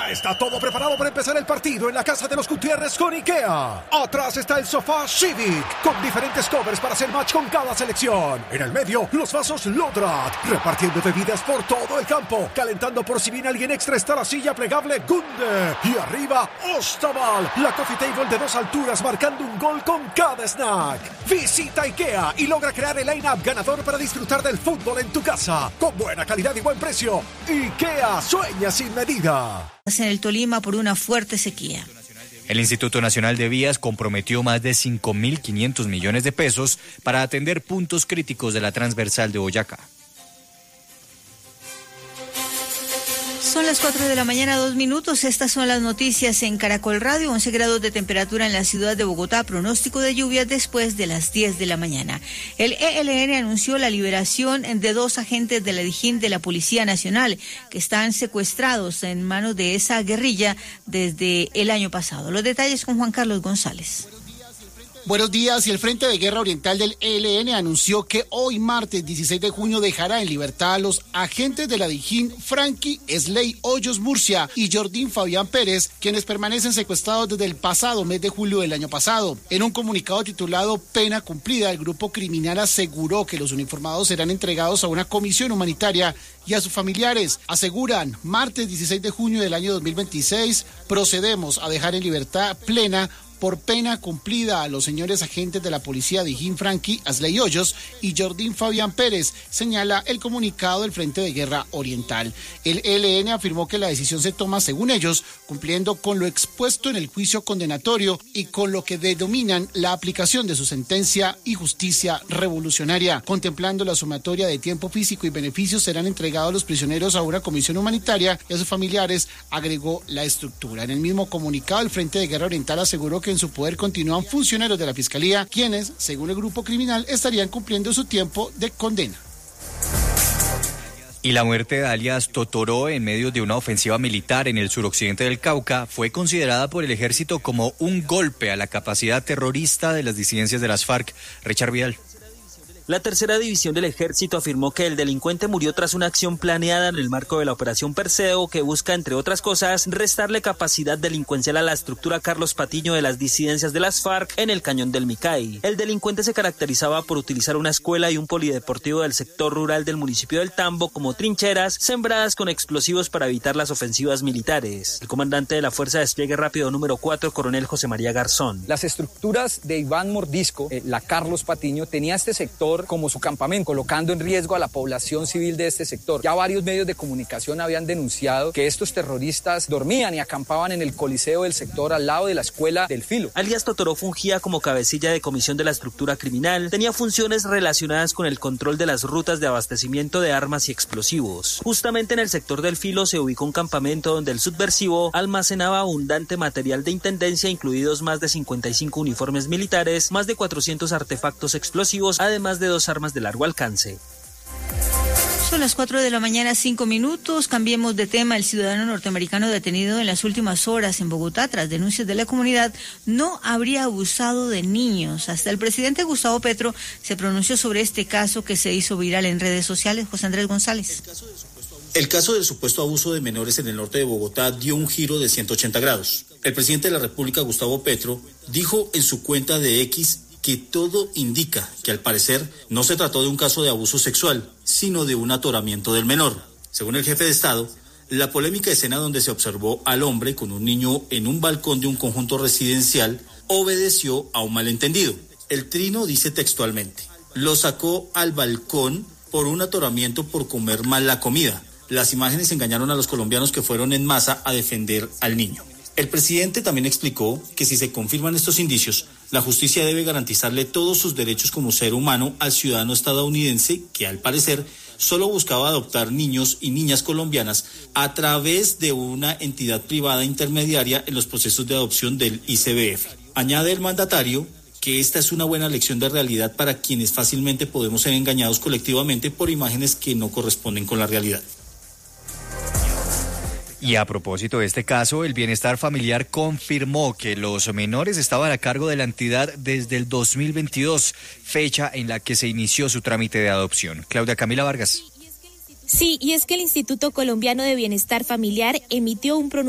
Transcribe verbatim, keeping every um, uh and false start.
Ya está todo preparado para empezar el partido en la casa de los Gutiérrez con IKEA. Atrás está el sofá Civic, con diferentes covers para hacer match con cada selección. En el medio, los vasos Lodrat, repartiendo bebidas por todo el campo. Calentando por si viene alguien extra está la silla plegable Gunde. Y arriba, Ostaval, la coffee table de dos alturas marcando un gol con cada snack. Visita IKEA y logra crear el line-up ganador para disfrutar del fútbol en tu casa. Con buena calidad y buen precio. IKEA sueña sin medida. En el Tolima por una fuerte sequía. El Instituto Nacional de Vías comprometió más de cinco mil quinientos millones de pesos para atender puntos críticos de la transversal de Boyacá. Son las cuatro de la mañana, dos minutos. Estas son las noticias en Caracol Radio. once grados de temperatura en la ciudad de Bogotá. Pronóstico de lluvias después de las diez de la mañana. El E L N anunció la liberación de dos agentes de la Dijín de la Policía Nacional que están secuestrados en manos de esa guerrilla desde el año pasado. Los detalles con Juan Carlos González. Buenos días. Y el Frente de Guerra Oriental del E L N anunció que hoy martes dieciséis de junio dejará en libertad a los agentes de la Dijín Frankie Sley Hoyos Murcia y Jordín Fabián Pérez, quienes permanecen secuestrados desde el pasado mes de julio del año pasado. En un comunicado titulado Pena Cumplida, el grupo criminal aseguró que los uniformados serán entregados a una comisión humanitaria y a sus familiares. Aseguran, martes dieciséis de junio del año dos mil veintiséis, procedemos a dejar en libertad plena por pena cumplida a los señores agentes de la policía Dijín Frankie Asley Hoyos y Jordín Fabián Pérez, señala el comunicado del Frente de Guerra Oriental. El E L N afirmó que la decisión se toma, según ellos, cumpliendo con lo expuesto en el juicio condenatorio y con lo que denominan la aplicación de su sentencia y justicia revolucionaria. Contemplando la sumatoria de tiempo físico y beneficios, serán entregados los prisioneros a una comisión humanitaria y a sus familiares, agregó la estructura. En el mismo comunicado, el Frente de Guerra Oriental aseguró que en su poder continúan funcionarios de la Fiscalía, quienes, según el grupo criminal, estarían cumpliendo su tiempo de condena. Y la muerte de alias Totoró en medio de una ofensiva militar en el suroccidente del Cauca fue considerada por el ejército como un golpe a la capacidad terrorista de las disidencias de las FARC. Richard Vidal. La tercera división del ejército afirmó que el delincuente murió tras una acción planeada en el marco de la operación Perseo, que busca, entre otras cosas, restarle capacidad delincuencial a la estructura Carlos Patiño de las disidencias de las FARC en el cañón del Micay. El delincuente se caracterizaba por utilizar una escuela y un polideportivo del sector rural del municipio del Tambo como trincheras sembradas con explosivos para evitar las ofensivas militares. El comandante de la Fuerza de Despliegue Rápido número cuatro, coronel José María Garzón. Las estructuras de Iván Mordisco, eh, la Carlos Patiño, tenía este sector como su campamento, colocando en riesgo a la población civil de este sector. Ya varios medios de comunicación habían denunciado que estos terroristas dormían y acampaban en el coliseo del sector al lado de la escuela del Filo. Alias Totoró fungía como cabecilla de comisión de la estructura criminal, tenía funciones relacionadas con el control de las rutas de abastecimiento de armas y explosivos. Justamente en el sector del Filo se ubicó un campamento donde el subversivo almacenaba abundante material de intendencia, incluidos más de cincuenta y cinco uniformes militares, más de cuatrocientos artefactos explosivos, además de dos armas de largo alcance. Son las cuatro de la mañana, cinco minutos. Cambiemos de tema. El ciudadano norteamericano detenido en las últimas horas en Bogotá tras denuncias de la comunidad no habría abusado de niños. Hasta el presidente Gustavo Petro se pronunció sobre este caso que se hizo viral en redes sociales. José Andrés González. El caso del supuesto abuso de menores en el norte de Bogotá dio un giro de ciento ochenta grados. El presidente de la República, Gustavo Petro, dijo en su cuenta de X que todo indica que al parecer no se trató de un caso de abuso sexual, sino de un atoramiento del menor. Según el jefe de Estado, la polémica escena donde se observó al hombre con un niño en un balcón de un conjunto residencial obedeció a un malentendido. El trino dice textualmente: lo sacó al balcón por un atoramiento por comer mal la comida. Las imágenes engañaron a los colombianos que fueron en masa a defender al niño. El presidente también explicó que si se confirman estos indicios, la justicia debe garantizarle todos sus derechos como ser humano al ciudadano estadounidense que, al parecer, solo buscaba adoptar niños y niñas colombianas a través de una entidad privada intermediaria en los procesos de adopción del I C B F. Añade el mandatario que esta es una buena lección de realidad para quienes fácilmente podemos ser engañados colectivamente por imágenes que no corresponden con la realidad. Y a propósito de este caso, el Bienestar Familiar confirmó que los menores estaban a cargo de la entidad desde el dos mil veintidós, fecha en la que se inició su trámite de adopción. Claudia Camila Vargas. Sí, y es que el Instituto Colombiano de Bienestar Familiar emitió un pronunciamiento